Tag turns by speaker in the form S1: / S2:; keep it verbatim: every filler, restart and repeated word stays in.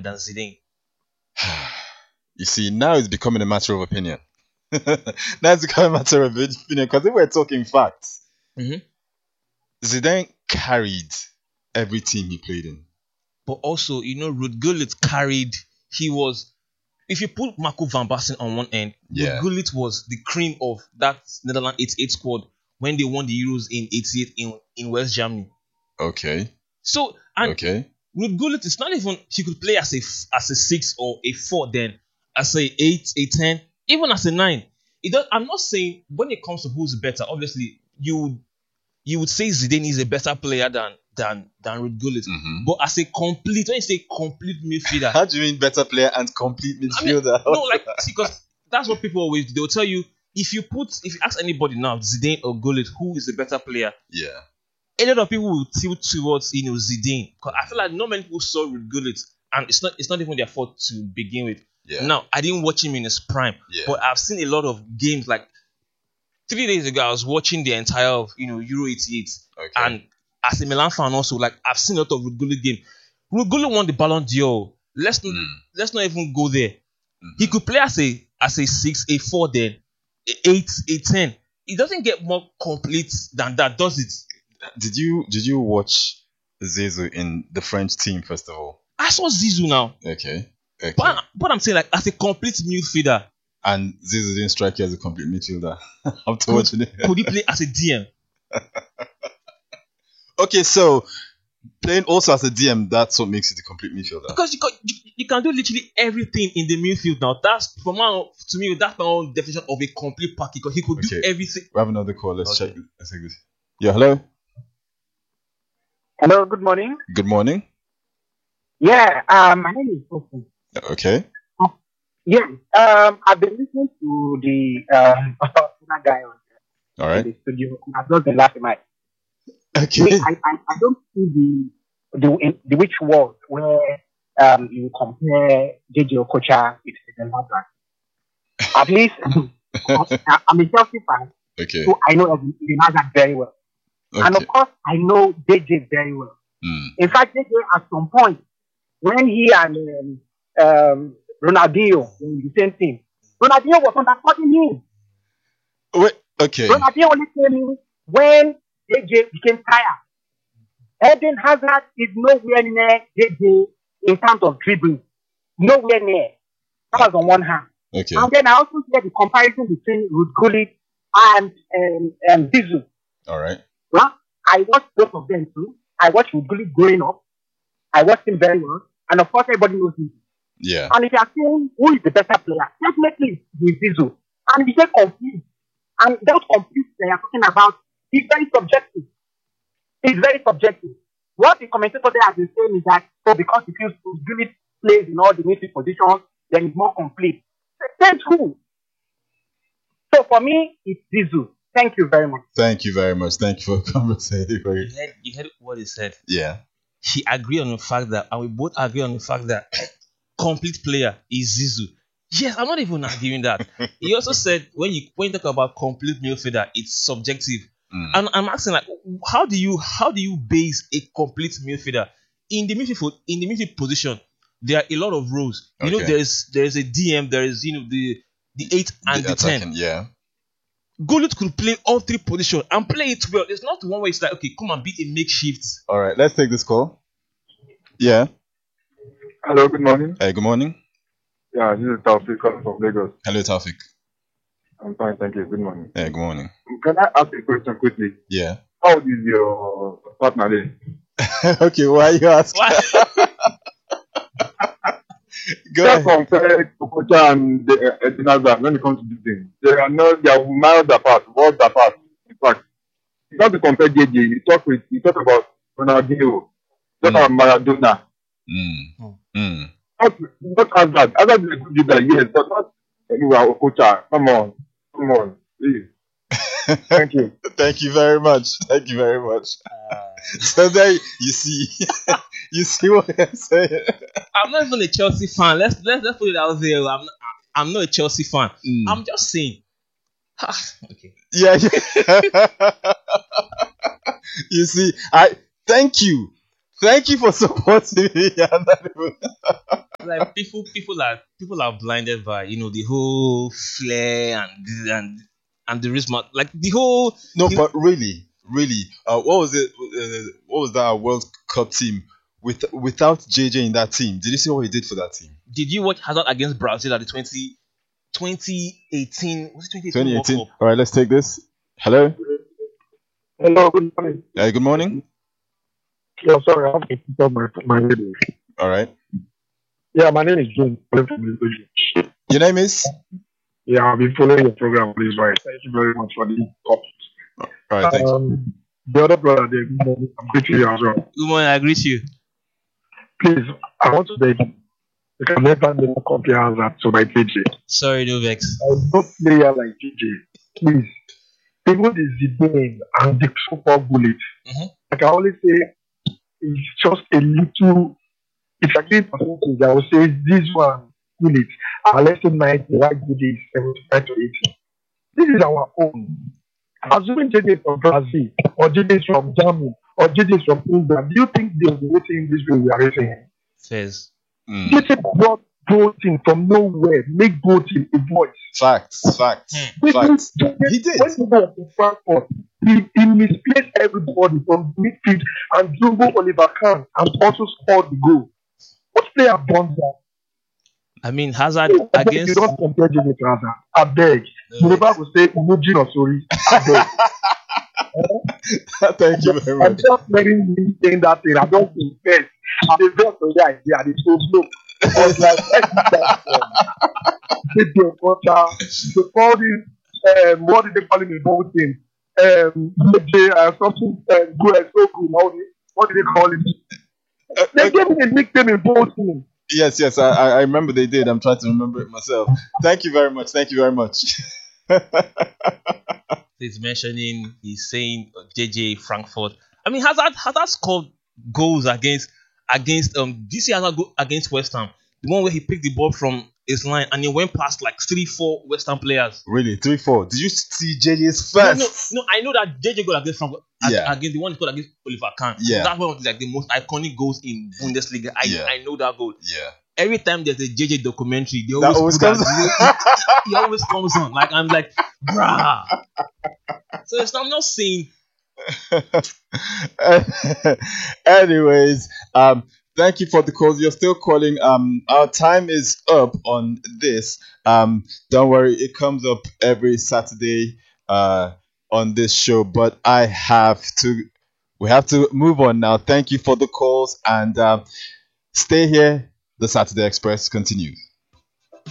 S1: than Zidane.
S2: You see, now it's becoming a matter of opinion. Now it's becoming a matter of opinion because if we're talking facts,
S1: Mhm.
S2: Zidane carried every team he played in.
S1: But also, you know, Ruud Gullit carried. He was. If you put Marco van Basten on one end,
S2: Yeah.
S1: Ruud Gullit was the cream of that Netherlands eighty-eight squad when they won the Euros in eighty-eight in, in West Germany.
S2: Okay.
S1: So, and
S2: Okay.
S1: Ruud Gullit is not even. He could play as a as a six or a four, then as a eight, a ten, even as a nine. It does, I'm not saying when it comes to who's better. Obviously, you would you would say Zidane is a better player than than than Ruud Gullit.
S2: Mhm.
S1: But as a complete, when you say complete midfielder,
S2: How do you mean better player and complete
S1: I mean,
S2: midfielder?
S1: no, like because that's what people always do. They'll tell you if you put if you ask anybody now, Zidane or Gullit, who is the better player?
S2: Yeah.
S1: A lot of people will tilt towards you know Zidane because I feel like not many people saw Ruud Gullit, and it's not it's not even their fault to begin with.
S2: Yeah.
S1: Now I didn't watch him in his prime,
S2: Yeah.
S1: but I've seen a lot of games. Like three days ago, I was watching the entire of you know Euro eighty-eight,
S2: Okay.
S1: and as a Milan fan also, like I've seen a lot of Ruud Gullit game. Ruud Gullit won the Ballon d'Or. Let's
S2: Mm.
S1: let's not even go there.
S2: Mhm.
S1: He could play as a as a six, a four, then a eight, a ten. It doesn't get more complete than that, does it?
S2: Did you did you watch Zizou in the French team first of all?
S1: I saw Zizou now,
S2: Okay. Okay.
S1: but but I'm saying like as a complete midfielder,
S2: And Zizou didn't strike you as a complete midfielder after watching it.
S1: could he play as a D M?
S2: Okay, so playing also as a D M, that's what makes it a complete midfielder.
S1: Because you can you, you can do literally everything in the midfield now. That's for my to me that's my own definition of a complete package. Because he could do
S2: Okay.
S1: everything.
S2: We have another call. Let's
S1: Okay.
S2: check. Let's check this. Yeah. Hello.
S3: Hello, good morning.
S2: Good morning.
S3: Yeah, um, my name is Austin.
S2: Okay.
S3: Yeah, um, I've been listening to the um that guy on
S2: All
S3: in
S2: right.
S3: the studio. I've just been laughing. I,
S2: Okay.
S3: I, I, I don't see the the in, the which world where um you compare J J Okocha with Eden Hazard. At least I, I'm a Chelsea fan,
S2: Okay.
S3: so I know Eden Hazard very well, and
S2: Okay.
S3: of course I know J J very well.
S2: Mm.
S3: In fact, J J at some point when he and um, um, Ronaldinho were in the same team, Ronaldinho was undercutting him.
S2: Wait. Okay.
S3: Ronaldinho only came in when J J became tired. Eden Hazard is nowhere near J J in terms of dribbling. Nowhere near. That was on one hand.
S2: Okay.
S3: And then I also see the comparison between Ruud Gullit and um, um, Zizou.
S2: All right.
S3: Well, I watched both of them too. I watched Ruud Gullit growing up. I watched him very well. And of course, everybody knows him.
S2: Yeah.
S3: And if you are saying who is the better player, definitely it's Zizou. And we say complete. And that complete they are talking about is very subjective. It's very subjective. What the commentator there has been saying is that so because he feels Gullit plays in all the midfield positions, then it's more complete. That's true. So for me, it's Zizou. Thank you very much.
S2: Thank you very much. Thank you for the conversation.
S1: You heard, you heard what he said.
S2: Yeah.
S1: He agreed on the fact that, and we both agree on the fact that complete player is Zizou. Yes, I'm not even arguing that. He also said when you when you talk about complete midfielder, it's subjective.
S2: Mm.
S1: And I'm asking like, how do you how do you base a complete midfielder in the midfield in the midfield position? There are a lot of roles. You know,
S2: Okay.
S1: there's there's a D M, there is you know the the eight and the, ten.
S2: attacking, yeah.
S1: Gullit could play all three positions and play it well. It's not one way it's like, okay, come and be a makeshift.
S2: All right. Let's take this call. Yeah.
S4: Hello, good morning.
S2: Hey, good morning.
S4: Yeah, this is Taufik calling from Lagos.
S2: Hello, Taufik.
S4: I'm fine, thank you. Good morning.
S2: Hey, good morning.
S4: Can I ask a question quickly?
S2: Yeah.
S4: How old is your partner then?
S2: Okay, why are you asking?
S1: Why?
S2: Go
S4: Just
S2: ahead.
S4: compare Okocha and the uh, Eden Hazard when it comes to this thing. They are not, they are miles apart, worlds apart. In fact, you have to compare J J. You talk with, you talk about Ronaldinho, you talk
S2: Mm.
S4: about Maradona.
S2: Mm. Mm.
S4: Not, not Hazard. Hazard is a good leader, yes, but not anywhere Okocha. Come on, come on, please. Thank you.
S2: Thank you very much. Thank you very much.
S1: Uh,
S2: So there you see, you see what I'm saying.
S1: I'm not even a Chelsea fan. Let's let's, let's put it out there. I'm not, I'm not a Chelsea fan.
S2: Mm.
S1: I'm just saying. Okay.
S2: Yeah. yeah. You see, I thank you Thank you for supporting me. I'm not even-
S1: Like people, people are people are blinded by you know the whole flair and and and the wrist mark, like the whole.
S2: No,
S1: he-
S2: but really, really, uh, what was it? Uh, what was that World Cup team with without J J in that team? Did you see what he did for that team?
S1: Did you watch Hazard against Brazil at the twenty, twenty eighteen? Was it twenty eighteen
S2: twenty
S1: World
S2: eighteen.
S1: Cup?
S2: All right, let's take this. Hello.
S3: Hello, good morning.
S2: Uh, good morning.
S3: Yeah, sorry, I have to pick up my my radio.
S2: All right.
S3: Yeah, my name is John. calling from Lagos.
S2: Your name is.
S3: Yeah, I've been following your program, please. Right. Thank you very much for the topic.
S2: All right. Thank you.
S3: Um, the other brother, there, good morning. I'm greeting you as well.
S1: Good morning, I agree with you.
S3: Please, I want to beg you. You can never never compare Hazard to my J J.
S1: Sorry, no vex.
S3: I no player like J J. Please. Even the Zidane and the super bullet.
S1: Mhm.
S3: I can only say it's just a little. It's again percentage. I would say this one bullet are less than ninety. Why J J is seventy-five to eighty? This is our own. Assuming J J is from Brazil or J J is from Germany or J J is from England, do you think they will be rating this way we are rating him?
S1: Says
S2: Mm.
S3: J J brought protein from nowhere, make protein a voice.
S2: Facts. Facts.
S3: When
S2: Facts.
S3: he-
S2: He did.
S3: When he was in Frankfurt, he, he misplaced everybody from midfield and dribbled Oliver Kahn and also scored the goal. What player done that?
S1: I mean Hazard
S3: I beg you
S1: against.
S3: don't compare J J to Hazard. I beg.
S1: No
S3: The
S1: vex.
S3: Bible say Umuji or sorry. I beg.
S2: Thank you very
S3: I'm
S2: much.
S3: just letting you saying that thing. I don't confess. I'm a very for the idea. I did so look. I was like, let's do that. um, J J Okocha. They called him, um, what did they call him in both things? Um, J J, uh, something, um, good, so good. What did, what did they call him? They gave him a nickname in both things.
S2: Yes, yes, I, I I remember they did. I'm trying to remember it myself. Thank you very much. Thank you very much.
S1: He's mentioning, he's saying uh, J J Frankfurt. I mean, Hazard Hazard scored goals against against um. This year Hazard go against West Ham, the one where he picked the ball from his line and he went past like three, four West Ham players.
S2: Really, three, four. Did you see J J's
S1: No,
S2: first?
S1: no, no. I know that J J got against Frankfurt. ag-
S2: Yeah.
S1: Against the one he scored against Oliver Kahn.
S2: Yeah.
S1: That's one of the, like the most iconic goals in Bundesliga. I
S2: Yeah.
S1: I know that goal.
S2: Yeah.
S1: Every time there's a J J documentary, they
S2: That
S1: always,
S2: always
S1: put
S2: comes.
S1: that- he always comes on. Like I'm like, bruh. So it's, I'm not saying.
S2: Anyways, um, thank you for the calls. You're still calling. Um, our time is up on this. Um, don't worry, it comes up every Saturday. Uh, on this show, but I have to. We have to move on now. Thank you for the calls and uh, stay here. The Saturday Express continues.